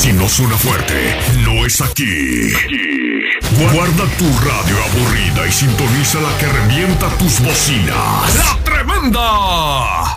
Si no suena fuerte, no es aquí. Guarda tu radio aburrida y sintoniza la que revienta tus bocinas. ¡La Tremenda!